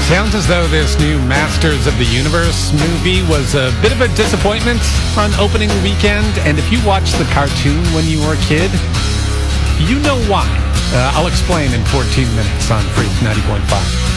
Sounds as though this new Masters of the Universe movie was a bit of a disappointment on opening weekend, and if you watched the cartoon when you were a kid, you know why. I'll explain in 14 minutes on Freak 90.5.